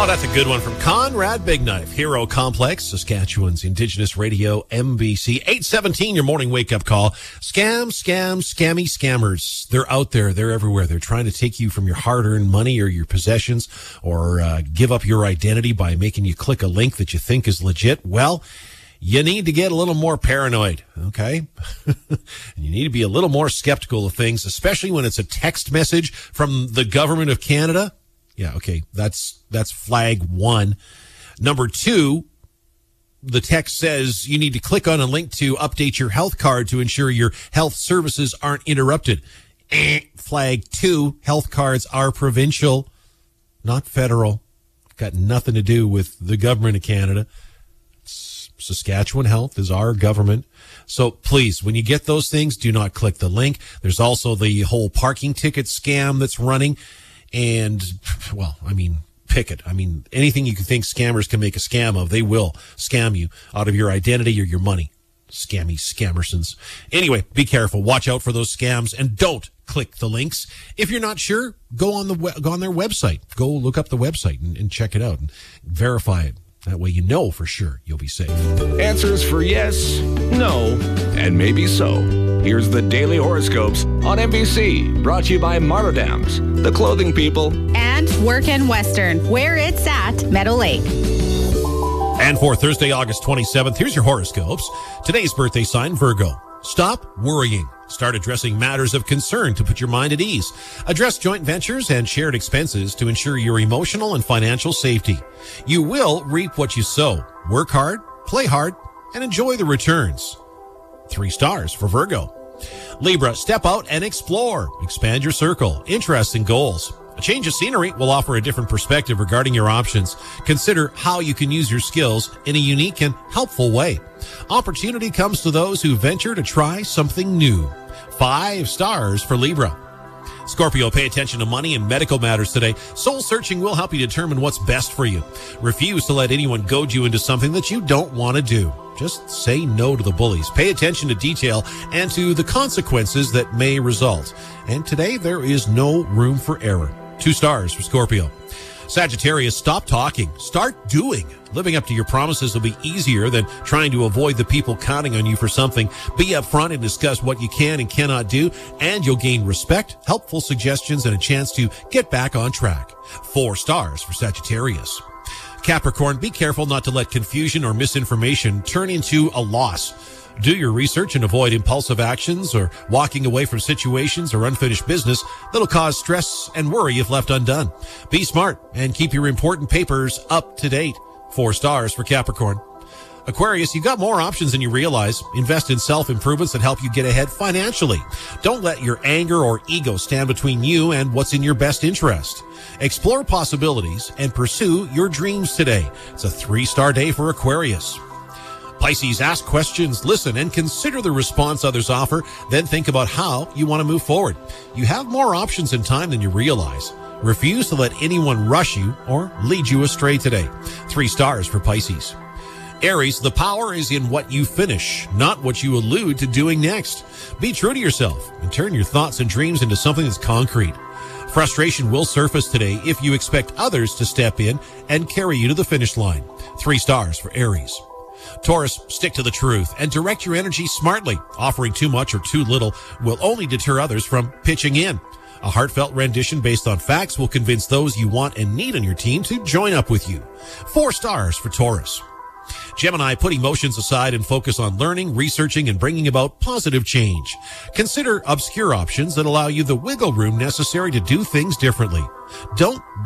That's a good one from Conrad Big Knife, Hero Complex, Saskatchewan's Indigenous Radio, MBC. 817, your morning wake-up call. Scammy scammers. They're out there. They're everywhere. They're trying to take you from your hard-earned money or your possessions or give up your identity by making you click a link that you think is legit. Well, you need to get a little more paranoid, okay? And you need to be a little more skeptical of things, especially when it's a text message from the government of Canada. Yeah, okay, that's flag one. Number two, the text says you need to click on a link to update your health card to ensure your health services aren't interrupted. Flag two, health cards are provincial, not federal. Got nothing to do with the government of Canada. Saskatchewan Health is our government. So please, when you get those things, do not click the link. There's also the whole parking ticket scam that's running. And, well, I mean, pick it. I mean, anything you can think scammers can make a scam of, they will scam you out of your identity or your money. Scammersons. Anyway, be careful. Watch out for those scams and don't click the links. If you're not sure, go on their website. Go look up the website and check it out and verify it. That way you know for sure you'll be safe. Answers for yes, no, and maybe so. Here's the Daily Horoscopes on NBC, brought to you by Martindams, the clothing people. And Work and Western, where it's at Meadow Lake. And for Thursday, August 27th, here's your horoscopes. Today's birthday sign, Virgo. Stop worrying. Start addressing matters of concern to put your mind at ease. Address joint ventures and shared expenses to ensure your emotional and financial safety. You will reap what you sow. Work hard, play hard, and enjoy the returns. 3 stars for Virgo. Libra, step out and explore. Expand your circle, interests, and goals. A change of scenery will offer a different perspective regarding your options. Consider how you can use your skills in a unique and helpful way. Opportunity comes to those who venture to try something new. 5 stars for Libra. Scorpio, pay attention to money and medical matters today. Soul searching will help you determine what's best for you. Refuse to let anyone goad you into something that you don't want to do. Just say no to the bullies. Pay attention to detail and to the consequences that may result. And today there is no room for error. 2 stars for Scorpio. Sagittarius, stop talking. Start doing. Living up to your promises will be easier than trying to avoid the people counting on you for something. Be upfront and discuss what you can and cannot do, and you'll gain respect, helpful suggestions, and a chance to get back on track. 4 stars for Sagittarius. Capricorn, be careful not to let confusion or misinformation turn into a loss. Do your research and avoid impulsive actions or walking away from situations or unfinished business that'll cause stress and worry if left undone. Be smart and keep your important papers up to date. 4 stars for Capricorn. Aquarius, you've got more options than you realize. Invest in self-improvements that help you get ahead financially. Don't let your anger or ego stand between you and what's in your best interest. Explore possibilities and pursue your dreams today. It's a 3-star day for Aquarius. Pisces, ask questions, listen, and consider the response others offer. Then think about how you want to move forward. You have more options in time than you realize. Refuse to let anyone rush you or lead you astray today. 3 stars for Pisces. Aries, the power is in what you finish, not what you allude to doing next. Be true to yourself and turn your thoughts and dreams into something that's concrete. Frustration will surface today if you expect others to step in and carry you to the finish line. 3 stars for Aries. Taurus, stick to the truth and direct your energy smartly. Offering too much or too little will only deter others from pitching in. A heartfelt rendition based on facts will convince those you want and need on your team to join up with you. 4 stars for Taurus. Gemini, put emotions aside and focus on learning, researching, and bringing about positive change. Consider obscure options that allow you the wiggle room necessary to do things differently. Don't